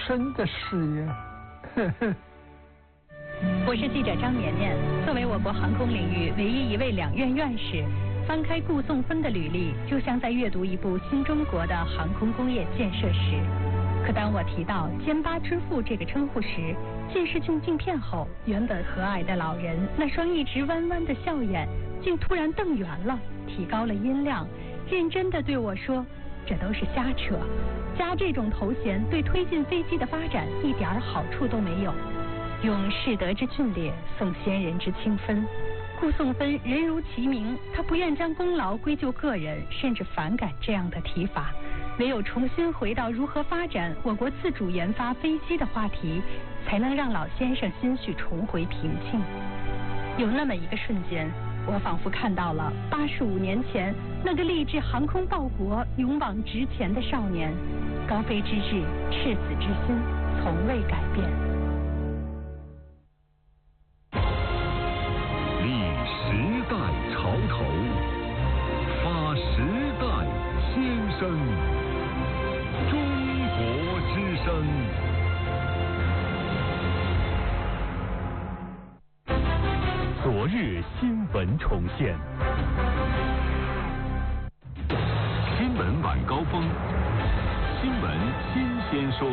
生的事业。 我是记者张绵绵。作为我国航空领域唯一一位两院院士，翻开顾颂芬的履历，就像在阅读一部新中国的航空工业建设史。可当我提到“坚巴之父”这个称呼时，近视镜镜片后，原本和蔼的老人那双一直弯弯的笑眼，竟突然瞪圆了，提高了音量，认真地对我说：“这都是瞎扯，加这种头衔对推进飞机的发展一点好处都没有。用士德之峻烈送先人之清芬。”顾颂芬人如其名，他不愿将功劳归咎个人，甚至反感这样的提法。唯有重新回到如何发展我国自主研发飞机的话题，才能让老先生心绪重回平静。有那么一个瞬间，我仿佛看到了85年前那个立志航空报国、勇往直前的少年，高飞之志、赤子之心从未改变。 立时代潮头，发时代先声，中国之声。昨日新闻重现，新闻晚高峰，新闻新鲜说。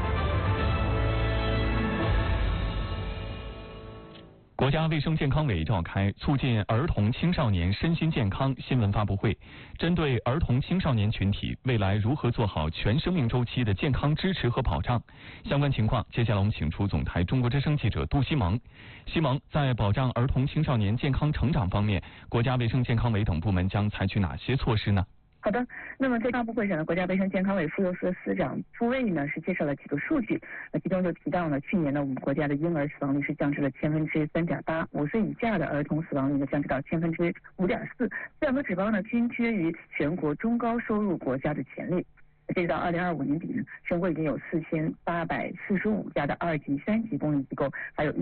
国家卫生健康委召开促进儿童青少年身心健康新闻发布会，针对儿童青少年群体未来如何做好全生命周期的健康支持和保障相关情况，接下来我们请出总台中国之声记者杜西蒙。西蒙，在保障儿童青少年健康成长方面，国家卫生健康委等部门将采取哪些措施呢？ 好的，那么在发布会上呢，国家卫生健康委妇幼司司长傅卫呢是介绍了几个数据，其中就提到了去年呢我们国家的婴儿死亡率是降至了3.8%，5岁以下的儿童死亡率呢降至到5.4%，这两个指标呢均居于全国中高收入国家的前列。截止到2025年底呢，全国已经有4845家的2级、3级公立机构，还有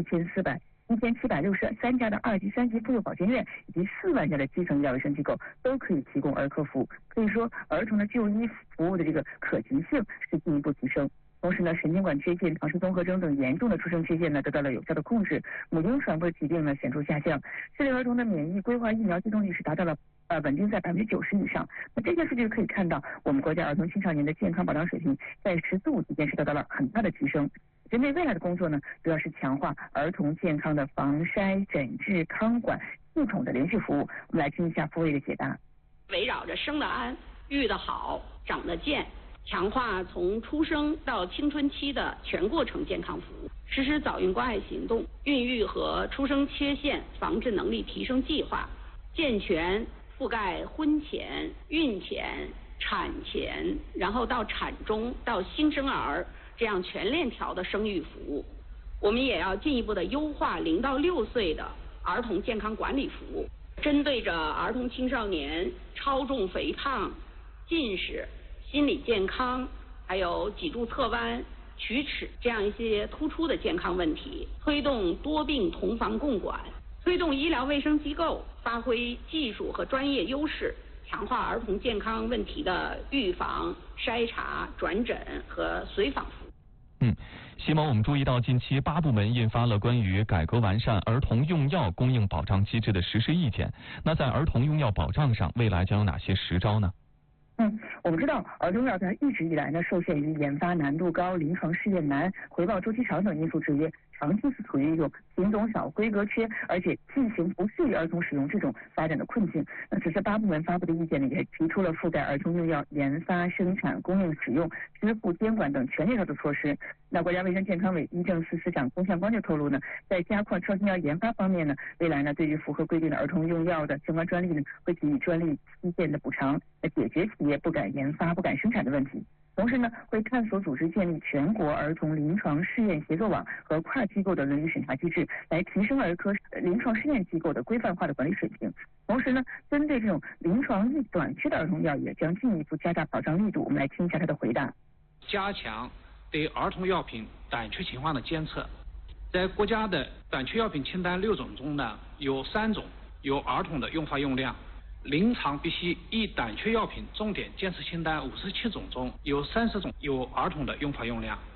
1763家的2级、3级妇幼保健院，以及4万家的基层医疗卫生机构都可以提供儿科服务。可以说，儿童的就医服务的这个可及性是进一步提升。同时呢，神经管缺陷、唐氏综合征等严重的出生缺陷呢得到了有效的控制，母婴传播疾病呢显著下降，适龄儿童的免疫规划疫苗接种率是达到了稳定在90%以上。那这些数据可以看到，我们国家儿童青少年的健康保障水平在“十四五”期间是得到了很大的提升。针对未来的工作呢，主要是强化儿童健康的防筛、诊治、康管系统的连续服务。我们来听一下傅卫的解答。 围绕着生得安、育得好、长得健，强化从出生到青春期的全过程健康服务，实施早孕关爱行动、孕育和出生缺陷防治能力提升计划，健全覆盖婚前、孕前、产前，然后到产中到新生儿这样全链条的生育服务。我们也要进一步的优化0到6岁的儿童健康管理服务，针对着儿童青少年超重肥胖、近视、心理健康，还有脊柱侧弯、龋齿这样一些突出的健康问题，推动多病同房共管，推动医疗卫生机构发挥技术和专业优势，强化儿童健康问题的预防、筛查、转诊和随访服务。 西蒙，我们注意到近期8部门印发了关于改革完善儿童用药供应保障机制的实施意见。那在儿童用药保障上，未来将有哪些实招呢？ 我们知道儿童药材一直以来呢受限于研发难度高、临床试验难、回报周期长等因素制约，长期是处于一种品种少、规格缺，而且剂型不适于儿童使用这种发展的困境。那此次8部门发布的意见呢，也提出了覆盖儿童用药研发、生产、供应、使用、支付、监管等全链条的措施。那国家卫生健康委医政司司长龚向光就透露呢，在加快创新药研发方面呢，未来呢对于符合规定的儿童用药的相关专利呢，会给予专利期限的补偿，解决企业不敢研发、不敢生产的问题。同时呢，会探索组织建立全国儿童临床试验协作网和跨机构的伦理审查机制，来提升儿科临床试验机构的规范化的管理水平。同时呢，针对这种临床短缺的儿童药，也将进一步加大保障力度。我们来听一下他的回答。 加强对儿童药品短缺情况的监测。在国家的短缺药品清单6种中呢，有3种有儿童的用法用量。临床必需易短缺药品重点监测清单57种中有30种有儿童的用法用量。